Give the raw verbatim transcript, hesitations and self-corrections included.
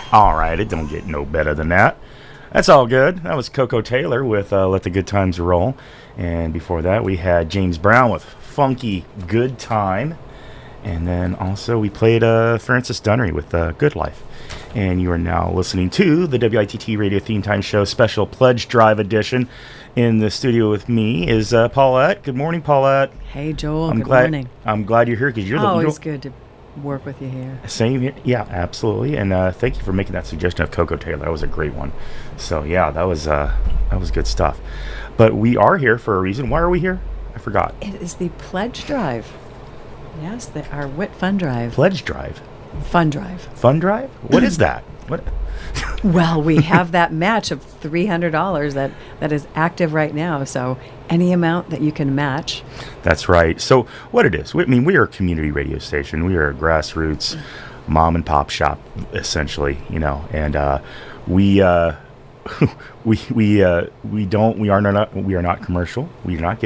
All right, it don't get no better than that. That's all good. That was Coco Taylor with uh, Let the Good Times Roll. And before that, we had James Brown with Funky Good Time. And then also we played uh, Francis Dunnery with uh, Good Life. And you are now listening to the W I T T Radio Theme Time Show Special Pledge Drive Edition. In the studio with me is uh, Paulette. Good morning, Paulette. Hey, Joel. I'm Good glad, morning. I'm glad you're here because you're the Always you're, good to work with you here. Same here. Yeah, absolutely. And uh, thank you for making that suggestion of Coco Taylor. That was a great one. So yeah, that was uh, that was good stuff. But we are here for a reason. Why are we here? I forgot. It is the Pledge Drive. Yes, the, our W I T Fund Drive. Pledge Drive. Fund Drive. Fund Drive? What is that? What? Well, we have that match of three hundred dollars that, that is active right now. So any amount that you can match. That's right. So what it is, we, I mean, we are a community radio station. We are a grassroots mom and pop shop, essentially, you know, and uh, we uh, we we uh, we don't we are not we are not commercial. We are not